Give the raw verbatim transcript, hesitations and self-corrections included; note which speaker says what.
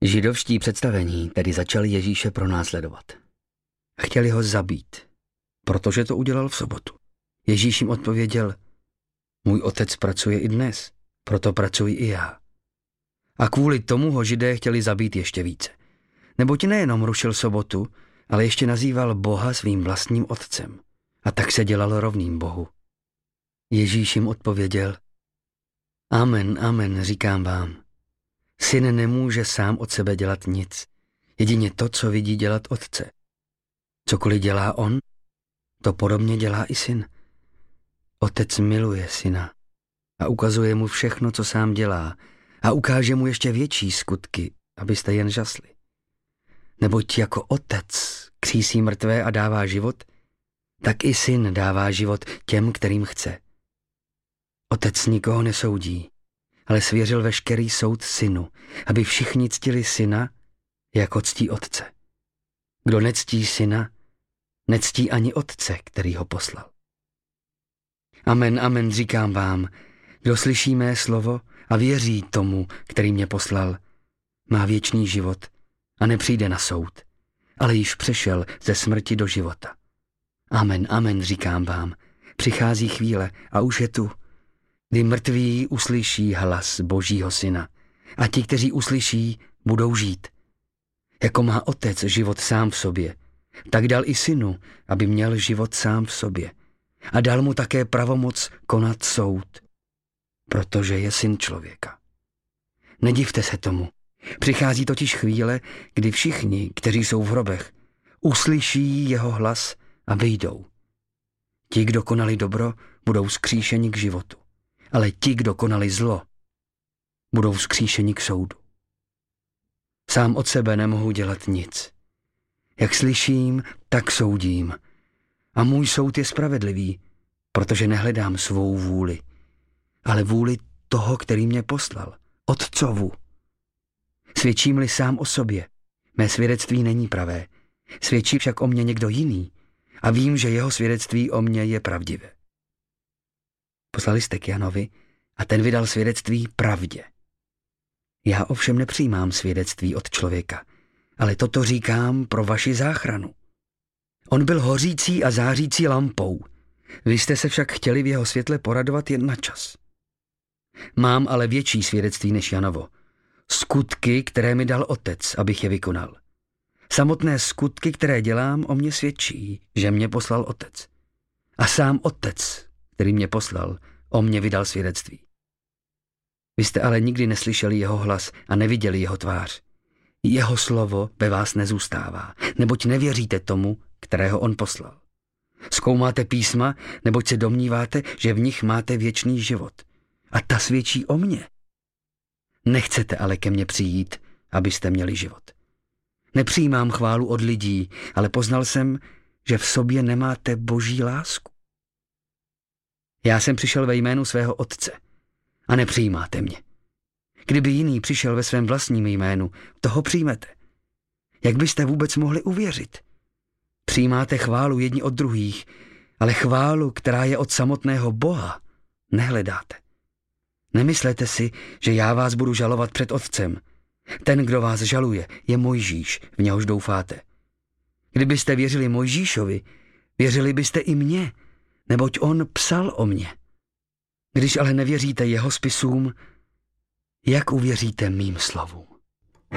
Speaker 1: Židovští představení tedy začali Ježíše pronásledovat. Chtěli ho zabít, protože to udělal v sobotu. Ježíš jim odpověděl: můj otec pracuje i dnes, proto pracuji i já. A kvůli tomu ho Židé chtěli zabít ještě více. Neboť nejenom rušil sobotu, ale ještě nazýval Boha svým vlastním otcem. A tak se dělal rovným Bohu. Ježíš jim odpověděl: amen, amen, říkám vám. Syn nemůže sám od sebe dělat nic, jedině to, co vidí dělat otce. Cokoliv dělá on, to podobně dělá i syn. Otec miluje syna a ukazuje mu všechno, co sám dělá, a ukáže mu ještě větší skutky, abyste jen žasli. Neboť jako otec křísí mrtvé a dává život, tak i syn dává život těm, kterým chce. Otec nikoho nesoudí, ale svěřil veškerý soud synu, aby všichni ctili syna, jako ctí otce. Kdo nectí syna, nectí ani otce, který ho poslal. Amen, amen, říkám vám, kdo slyší mé slovo a věří tomu, který mě poslal, má věčný život a nepřijde na soud, ale již přešel ze smrti do života. Amen, amen, říkám vám, přichází chvíle a už je tu, kdy mrtví uslyší hlas Božího syna a ti, kteří uslyší, budou žít. Jako má otec život sám v sobě, tak dal i synu, aby měl život sám v sobě. A dal mu také pravomoc konat soud, protože je syn člověka. Nedivte se tomu. Přichází totiž chvíle, kdy všichni, kteří jsou v hrobech, uslyší jeho hlas a vyjdou. Ti, kdo konali dobro, budou vzkříšeni k životu, ale ti, kdo konali zlo, budou vzkříšeni k soudu. Sám od sebe nemohu dělat nic. Jak slyším, tak soudím. A můj soud je spravedlivý, protože nehledám svou vůli, ale vůli toho, který mě poslal, Otcovu. Svědčím-li sám o sobě, mé svědectví není pravé, svědčí však o mně někdo jiný a vím, že jeho svědectví o mně je pravdivé. Poslali jste k Janovi a ten vydal svědectví pravdě. Já ovšem nepřijímám svědectví od člověka, ale toto říkám pro vaši záchranu. On byl hořící a zářící lampou. Vy jste se však chtěli v jeho světle poradovat jen na čas. Mám ale větší svědectví než Janovo. Skutky, které mi dal otec, abych je vykonal. Samotné skutky, které dělám, o mě svědčí, že mě poslal otec. A sám otec, který mě poslal, o mě vydal svědectví. Vy jste ale nikdy neslyšeli jeho hlas a neviděli jeho tvář. Jeho slovo ve vás nezůstává, neboť nevěříte tomu, kterého on poslal. Zkoumáte písma, neboť se domníváte, že v nich máte věčný život. A ta svědčí o mně. Nechcete ale ke mně přijít, abyste měli život. Nepřijímám chválu od lidí, ale poznal jsem, že v sobě nemáte Boží lásku. Já jsem přišel ve jménu svého otce a nepřijímáte mě. Kdyby jiný přišel ve svém vlastním jménu, toho přijmete. Jak byste vůbec mohli uvěřit? Přijímáte chválu jedni od druhých, ale chválu, která je od samotného Boha, nehledáte. Nemyslete si, že já vás budu žalovat před Otcem. Ten, kdo vás žaluje, je Mojžíš, v něhož doufáte. Kdybyste věřili Mojžíšovi, věřili byste i mně, neboť on psal o mně. Když ale nevěříte jeho spisům, jak uvěříte mým slovům?